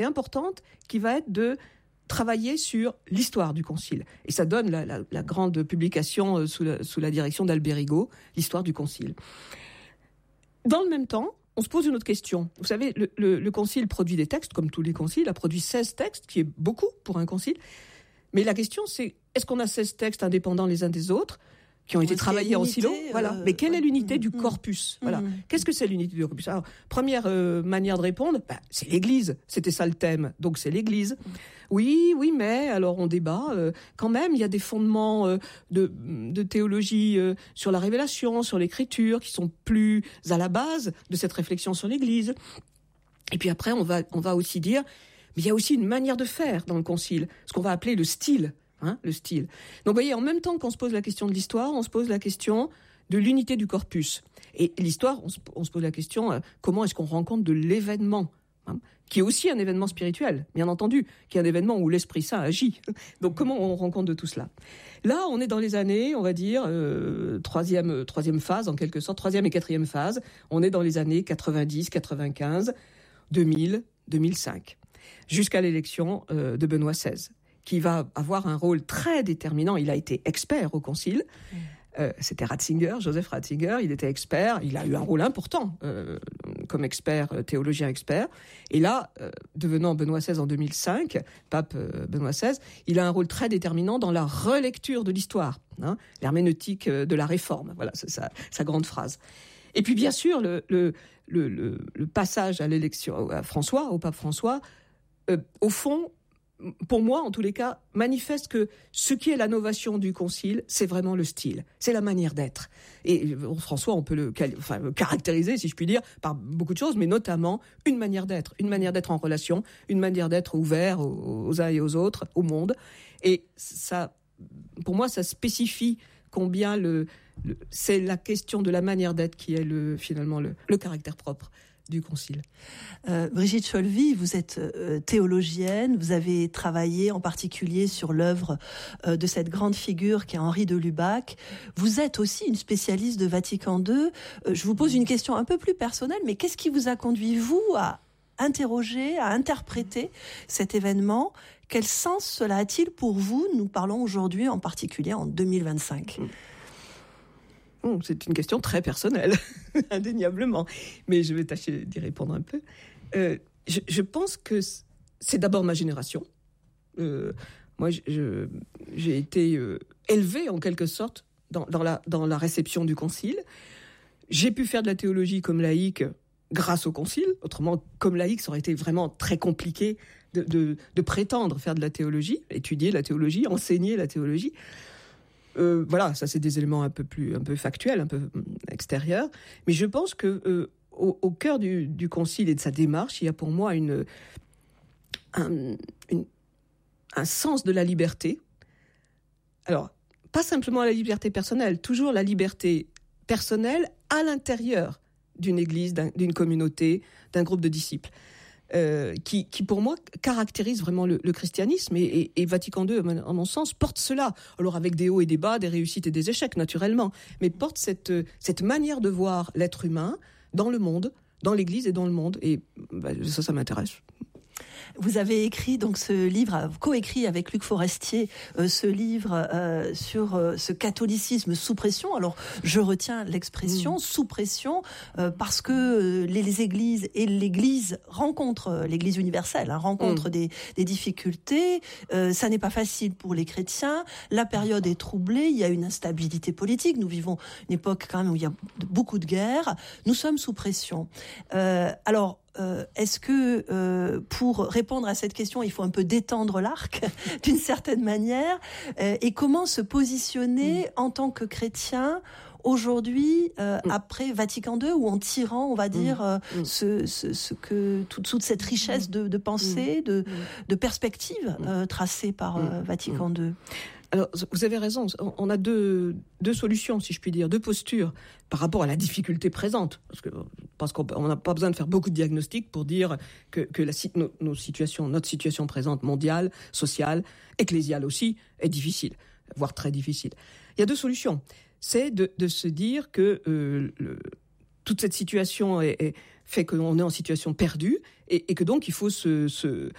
importante qui va être de travailler sur l'histoire du Concile. Et ça donne la grande publication sous la direction d'Alberigo, l'histoire du Concile. Dans le même temps, on se pose une autre question. Vous savez, le Concile produit des textes, comme tous les conciles, a produit 16 textes, qui est beaucoup pour un concile. Mais la question, c'est, est-ce qu'on a 16 textes indépendants les uns des autres, qui ont été travaillés en silo? Voilà. Mais quelle est l'unité du corpus? Voilà. Qu'est-ce que c'est l'unité du corpus? Alors, première manière de répondre, c'est l'Église. C'était ça le thème. Donc c'est l'Église. Oui, mais alors on débat. Quand même, il y a des fondements de théologie sur la révélation, sur l'écriture, qui sont plus à la base de cette réflexion sur l'Église. Et puis après, on va aussi dire, mais il y a aussi une manière de faire dans le Concile, ce qu'on va appeler le style. Le style. Donc, vous voyez, en même temps qu'on se pose la question de l'histoire, on se pose la question de l'unité du corpus. Et l'histoire, on se pose la question, comment est-ce qu'on rend compte de l'événement, qui est aussi un événement spirituel, bien entendu, qui est un événement où l'Esprit Saint agit. Donc, comment on rend compte de tout cela? Là, on est dans les années, on va dire, troisième phase, en quelque sorte, troisième et quatrième phase. On est dans les années 90, 95, 2000, 2005, jusqu'à l'élection de Benoît XVI, qui va avoir un rôle très déterminant. Il a été expert au Concile. C'était Ratzinger, Joseph Ratzinger. Il était expert. Il a eu un rôle important comme expert, théologien expert. Et là, devenant Benoît XVI en 2005, pape Benoît XVI, il a un rôle très déterminant dans la relecture de l'histoire, l'herméneutique de la Réforme. Voilà, c'est sa grande phrase. Et puis, bien sûr, le passage à l'élection au pape François, au fond, pour moi, en tous les cas, manifeste que ce qui est la novation du Concile, c'est vraiment le style, c'est la manière d'être. Et François, on peut le caractériser, si je puis dire, par beaucoup de choses, mais notamment une manière d'être en relation, une manière d'être ouvert aux uns et aux autres, au monde. Et ça, pour moi, ça spécifie combien c'est la question de la manière d'être qui est finalement le caractère propre du Concile. Brigitte Cholvy, vous êtes théologienne, vous avez travaillé en particulier sur l'œuvre de cette grande figure qui est Henri de Lubac. Vous êtes aussi une spécialiste de Vatican II. Je vous pose une question un peu plus personnelle, mais qu'est-ce qui vous a conduit, vous, à interroger, à interpréter cet événement? Quel sens cela a-t-il pour vous? Nous parlons aujourd'hui en particulier en 2025. C'est une question très personnelle, indéniablement. Mais je vais tâcher d'y répondre un peu. Je pense que c'est d'abord ma génération. Moi, j'ai été élevée, en quelque sorte, dans la réception du Concile. J'ai pu faire de la théologie comme laïque grâce au Concile. Autrement, comme laïque, ça aurait été vraiment très compliqué de prétendre faire de la théologie, étudier la théologie, enseigner la théologie. Voilà, ça c'est des éléments un peu factuels, un peu extérieurs. Mais je pense que au cœur du Concile et de sa démarche, il y a pour moi un sens de la liberté. Alors, pas simplement la liberté personnelle, toujours la liberté personnelle à l'intérieur d'une église, d'une communauté, d'un groupe de disciples. Qui pour moi caractérise vraiment le christianisme et Vatican II, en mon sens, porte cela. Alors avec des hauts et des bas, des réussites et des échecs naturellement, mais porte cette manière de voir l'être humain dans le monde, dans l'Église et dans le monde. Et ça m'intéresse. Vous avez écrit donc ce livre, coécrit avec Luc Forestier, ce livre sur ce catholicisme sous pression. Alors je retiens l'expression sous pression parce que les églises et l'Église rencontrent, l'Église universelle rencontrent des difficultés. Ça n'est pas facile pour les chrétiens. La période est troublée. Il y a une instabilité politique. Nous vivons une époque quand même où il y a beaucoup de guerres. Nous sommes sous pression. Alors est-ce que pour répondre à cette question, il faut un peu détendre l'arc d'une certaine manière et comment se positionner en tant que chrétien aujourd'hui après Vatican II ou en tirant, on va dire, ce que toute cette richesse de pensée, de perspectives tracées par Vatican II. Alors, vous avez raison, on a deux solutions, si je puis dire, deux postures par rapport à la difficulté présente. Parce qu'on n'a pas besoin de faire beaucoup de diagnostics pour dire que notre situation présente, mondiale, sociale, ecclésiale aussi, est difficile, voire très difficile. Il y a deux solutions. C'est de se dire que toute cette situation fait qu'on est en situation perdue et que donc il faut